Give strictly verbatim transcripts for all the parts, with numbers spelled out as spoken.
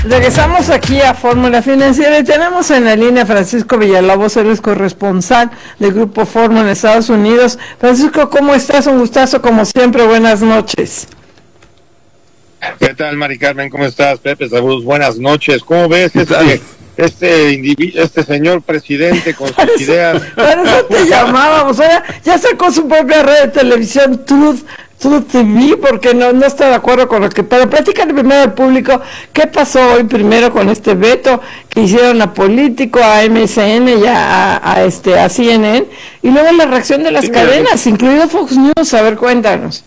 Regresamos aquí a Fórmula Financiera y tenemos en la línea a Francisco Villalobos, él es corresponsal del Grupo Fórmula en Estados Unidos. Francisco, ¿cómo estás? Un gustazo como siempre, buenas noches. ¿Qué tal, Mari Carmen? ¿Cómo estás? Pepe, saludos, buenas noches. ¿Cómo ves este, este, individu- este señor presidente con sus Para eso, ideas? para eso te llamábamos, ahora ya sacó su propia red de televisión, Truth, Truth T V, porque no, no está de acuerdo con lo que... Pero platícale primero al público qué pasó hoy primero con este veto que hicieron a Político, a M S N y a, a, a, este, a C N N, y luego la reacción de las Sí, cadenas, mira, incluido Fox News. A ver, cuéntanos.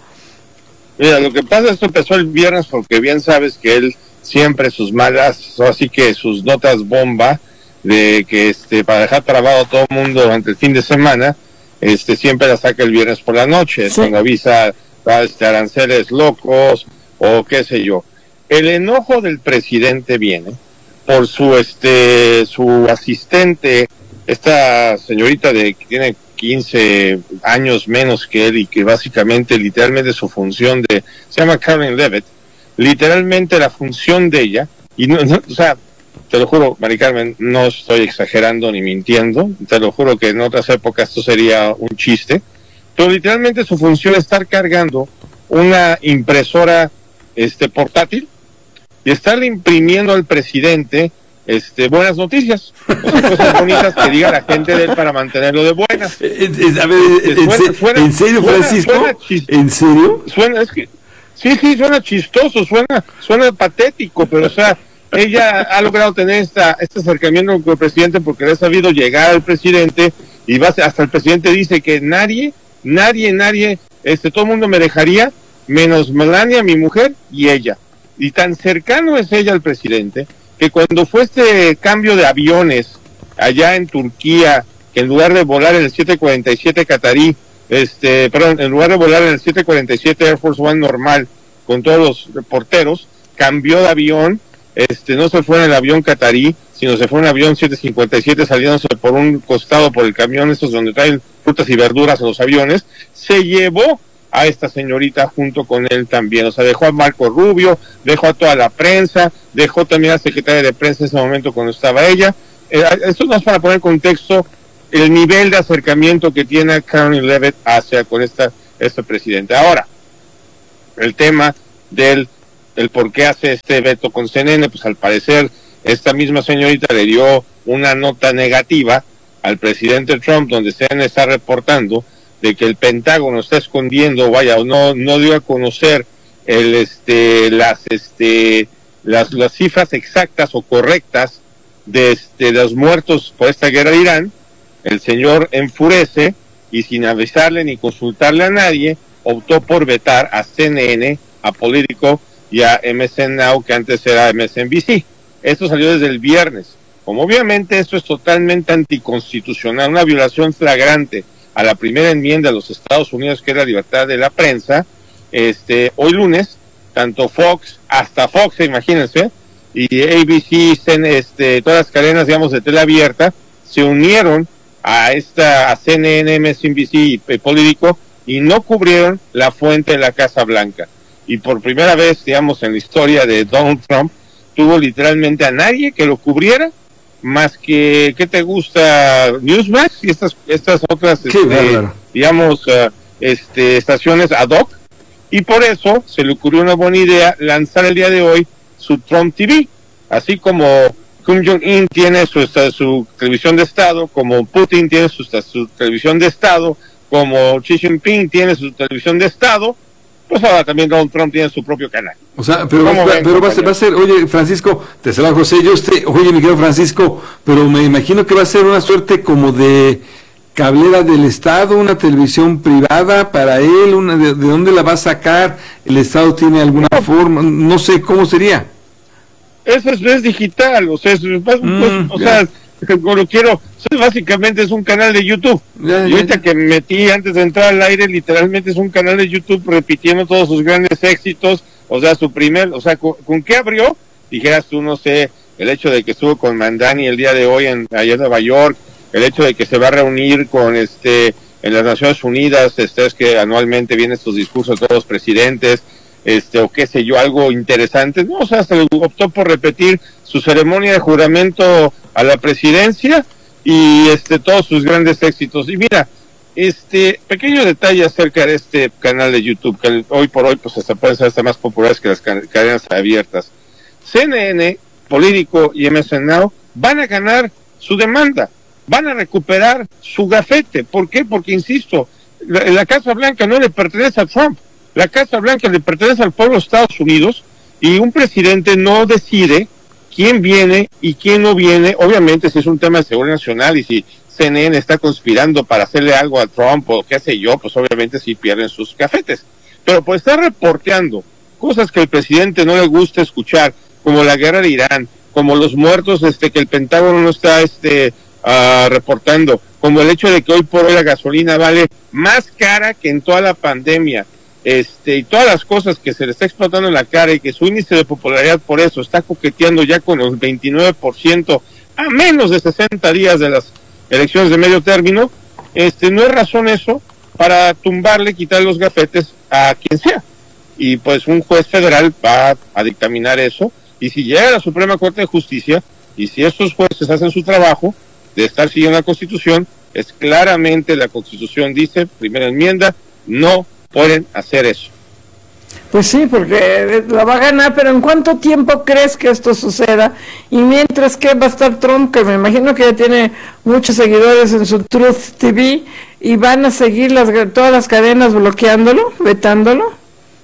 Mira, lo que pasa, esto empezó el viernes porque bien sabes que él siempre sus malas, así que sus notas bomba de que este para dejar trabado a todo el mundo durante el fin de semana, este siempre la saca el viernes por la noche, sí, cuando avisa a este, aranceles locos o qué sé yo. El enojo del presidente viene por su este su asistente, esta señorita de que tiene quince años menos que él y que básicamente, literalmente su función de, se llama Karen Levitt, literalmente la función de ella, y no, no, o sea, te lo juro, Mari Carmen, no estoy exagerando ni mintiendo, te lo juro que en otras épocas esto sería un chiste, pero literalmente su función es estar cargando una impresora este portátil y estarle imprimiendo al presidente este buenas noticias, o sea, cosas bonitas que diga la gente de él para mantenerlo de buenas. Eh, eh, a ver, eh, suena, suena, ¿en serio, suena, Francisco? Suena chist- ¿En serio? Suena, es que, sí, sí, suena chistoso, suena, suena patético, pero o sea, ella ha logrado tener esta, este acercamiento con el presidente porque le ha sabido llegar al presidente y va, hasta el presidente dice que nadie, nadie, nadie, este, todo el mundo me dejaría, menos Melania, mi mujer, y ella. Y tan cercano es ella al presidente, que cuando fue este cambio de aviones allá en Turquía, que en lugar de volar en el siete cuarenta y siete catarí, este, perdón, en lugar de volar en el siete cuarenta y siete Air Force One normal, con todos los reporteros, cambió de avión, este, no se fue en el avión catarí, sino se fue en el avión siete cincuenta y siete saliéndose por un costado por el camión, estos donde traen frutas y verduras a los aviones, se llevó a esta señorita junto con él también, o sea, dejó a Marco Rubio, dejó a toda la prensa, dejó también a la secretaria de prensa en ese momento cuando estaba ella. Eh, esto no es para poner en contexto el nivel de acercamiento que tiene Karen Levitt hacia con esta, esta presidenta. Ahora, el tema del el por qué hace este veto con C N N, pues al parecer esta misma señorita le dio una nota negativa al presidente Trump, donde C N N está reportando de que el Pentágono está escondiendo, vaya, no no dio a conocer el este las este las las cifras exactas o correctas de este de los muertos por esta guerra de Irán. El señor enfurece y sin avisarle ni consultarle a nadie optó por vetar a C N N, a Politico y a M S N Now, que antes era M S N B C. Esto salió desde el viernes. Como obviamente esto es totalmente anticonstitucional, una violación flagrante a la primera enmienda de los Estados Unidos, que es la libertad de la prensa, este, hoy lunes, tanto Fox, hasta Fox, imagínense, y A B C, este, todas las cadenas, digamos, de tele abierta, se unieron a esta, a C N N, M S N B C y Político, y no cubrieron la fuente de la Casa Blanca. Y por primera vez, digamos, en la historia de Donald Trump, tuvo literalmente a nadie que lo cubriera, más que, ¿qué te gusta? Newsmax y estas estas otras, sí, este, claro. digamos, uh, este, estaciones ad hoc, y por eso se le ocurrió una buena idea lanzar el día de hoy su Trump T V, así como Kim Jong-un tiene su, su televisión de Estado, como Putin tiene su, su televisión de Estado, como Xi Jinping tiene su televisión de Estado, pues ahora también Donald Trump tiene su propio canal. O sea, pero, va, ven, pero va, a ser, va a ser, oye, Francisco, te saludo José, yo usted, oye, mi querido Francisco, pero me imagino que va a ser una suerte como de cablera del Estado, una televisión privada para él, una, de, ¿de dónde la va a sacar? ¿El Estado tiene alguna no, forma? No sé, ¿cómo sería? Eso es, es digital, o sea, es, mm, pues, o sea, como lo quiero, eso básicamente es un canal de YouTube. Ya, y ahorita ya, ya. que me metí antes de entrar al aire, literalmente es un canal de YouTube repitiendo todos sus grandes éxitos, o sea, su primer, o sea, ¿con, ¿con qué abrió? Dijeras tú, no sé, el hecho de que estuvo con Mandani el día de hoy en allá en Nueva York, el hecho de que se va a reunir con este en las Naciones Unidas, este es que anualmente vienen estos discursos de todos los presidentes, este, o qué sé yo, algo interesante. No, o sea, se optó por repetir su ceremonia de juramento a la presidencia y este todos sus grandes éxitos. Y mira, este pequeño detalle acerca de este canal de YouTube, que hoy por hoy pues hasta pueden ser hasta más populares que las cadenas abiertas. C N N, Político y M S N Now van a ganar su demanda, van a recuperar su gafete. ¿Por qué? Porque, insisto, la, la Casa Blanca no le pertenece a Trump, la Casa Blanca le pertenece al pueblo de Estados Unidos, y un presidente no decide quién viene y quién no viene. Obviamente si es un tema de seguridad nacional y si C N N está conspirando para hacerle algo a Trump o qué sé yo, pues obviamente sí pierden sus gafetes. Pero por estar reporteando cosas que al presidente no le gusta escuchar, como la guerra de Irán, como los muertos este que el Pentágono no está este uh, reportando, como el hecho de que hoy por hoy la gasolina vale más cara que en toda la pandemia, este y todas las cosas que se le está explotando en la cara, y que su índice de popularidad por eso está coqueteando ya con el veintinueve por ciento a menos de sesenta días de las elecciones de medio término, este no es razón eso para tumbarle, quitar los gafetes a quien sea. Y pues un juez federal va a dictaminar eso, y si llega a la Suprema Corte de Justicia, y si estos jueces hacen su trabajo de estar siguiendo la Constitución, es claramente la Constitución dice, primera enmienda, no pueden hacer eso. Pues sí, porque la va a ganar, pero ¿en cuánto tiempo crees que esto suceda? Y mientras que va a estar Trump, que me imagino que ya tiene muchos seguidores en su Truth T V, y van a seguir las todas las cadenas bloqueándolo, vetándolo.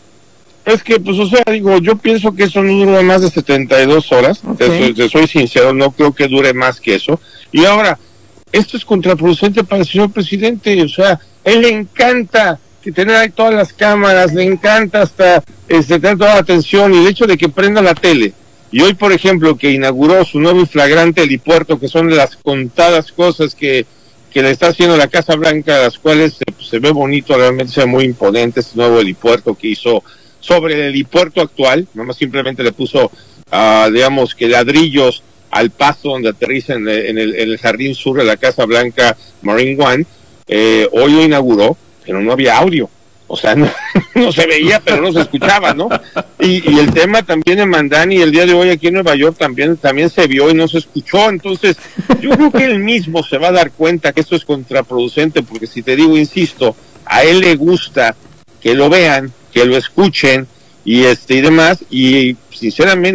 Es que, pues, o sea, digo, yo pienso que eso no dura más de setenta y dos horas, okay. te, te soy sincero, no creo que dure más que eso. Y ahora, esto es contraproducente para el señor presidente, o sea, él le encanta que tener ahí todas las cámaras, le encanta hasta este, tener toda la atención, y el hecho de que prenda la tele, y hoy, por ejemplo, que inauguró su nuevo y flagrante helipuerto, que son las contadas cosas que, que le está haciendo la Casa Blanca, las cuales pues, se ve bonito, realmente se ve muy imponente este nuevo helipuerto que hizo sobre el helipuerto actual, nomás simplemente le puso, uh, digamos, que ladrillos al paso donde aterriza en el, en el, en el jardín sur de la Casa Blanca Marine One. Eh, hoy lo inauguró, pero no había audio, o sea, no, no se veía, pero no se escuchaba, ¿no? Y, y el tema también en Mandani, el día de hoy aquí en Nueva York también, también se vio y no se escuchó. Entonces, yo creo que él mismo se va a dar cuenta que esto es contraproducente, porque si te digo, insisto, a él le gusta que lo vean, que lo escuchen y este y demás, y sinceramente